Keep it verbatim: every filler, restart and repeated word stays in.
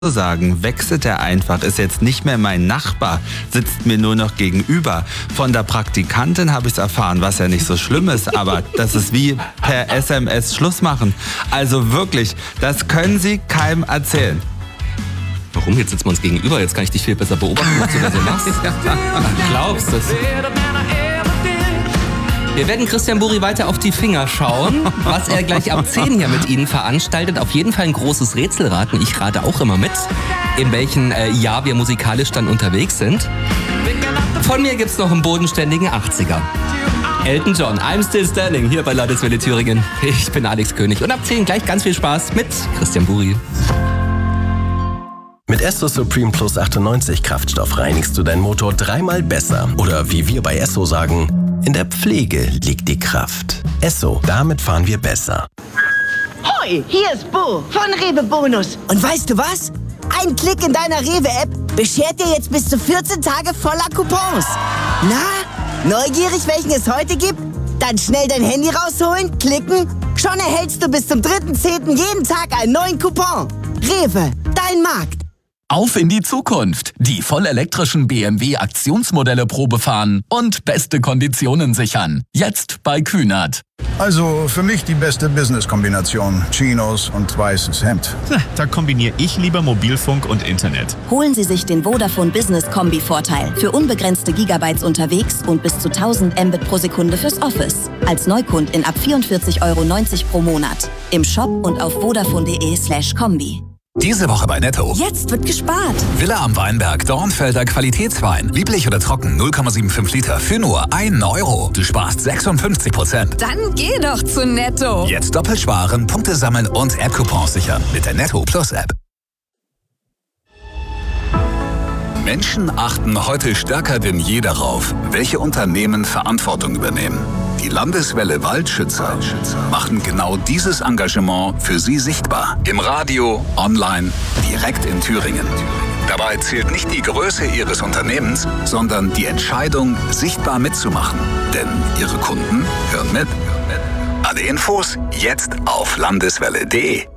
sagen, wechselt er einfach, ist jetzt nicht mehr mein Nachbar, sitzt mir nur noch gegenüber. Von der Praktikantin habe ich es erfahren, was ja nicht so schlimm ist, aber das ist wie per S M S Schluss machen. Also wirklich, das können Sie keinem erzählen. Warum? Jetzt sitzen wir uns gegenüber, jetzt kann ich dich viel besser beobachten, was du da so machst. Glaubst du es? Wir werden Christian Buri weiter auf die Finger schauen, was er gleich ab zehn hier mit Ihnen veranstaltet. Auf jeden Fall ein großes Rätselraten. Ich rate auch immer mit, in welchen äh, Jahr wir musikalisch dann unterwegs sind. Von mir gibt's noch einen bodenständigen achtziger. Elton John, I'm Still Standing, hier bei Landeswelle Thüringen. Ich bin Alex König und ab zehn gleich ganz viel Spaß mit Christian Buri. Mit Esso Supreme Plus achtundneunzig Kraftstoff reinigst du deinen Motor dreimal besser. Oder wie wir bei Esso sagen, in der Pflege liegt die Kraft. Esso, damit fahren wir besser. Hoi, hier ist Bo von Rewe Bonus. Und weißt du was? Ein Klick in deiner Rewe-App beschert dir jetzt bis zu vierzehn Tage voller Coupons. Na, neugierig, welchen es heute gibt? Dann schnell dein Handy rausholen, klicken. Schon erhältst du bis zum dritten zehnten jeden Tag einen neuen Coupon. Rewe, dein Markt. Auf in die Zukunft. Die vollelektrischen B M W-Aktionsmodelle Probe fahren und beste Konditionen sichern. Jetzt bei Kühnert. Also für mich die beste Business-Kombination. Chinos und weißes Hemd. Da kombiniere ich lieber Mobilfunk und Internet. Holen Sie sich den Vodafone Business Kombi-Vorteil für unbegrenzte Gigabytes unterwegs und bis zu tausend Mbit pro Sekunde fürs Office. Als Neukundin ab vierundvierzig Euro neunzig pro Monat. Im Shop und auf vodafone.de slash Kombi. Diese Woche bei Netto. Jetzt wird gespart. Villa am Weinberg, Dornfelder Qualitätswein. Lieblich oder trocken, null Komma fünfundsiebzig Liter für nur einen Euro. Du sparst sechsundfünfzig Prozent. Dann geh doch zu Netto. Jetzt doppelt sparen, Punkte sammeln und App-Coupons sichern mit der Netto Plus App. Menschen achten heute stärker denn je darauf, welche Unternehmen Verantwortung übernehmen. Die Landeswelle Waldschützer machen genau dieses Engagement für Sie sichtbar. Im Radio, online, direkt in Thüringen. Dabei zählt nicht die Größe Ihres Unternehmens, sondern die Entscheidung, sichtbar mitzumachen. Denn Ihre Kunden hören mit. Alle Infos jetzt auf landeswelle punkt de.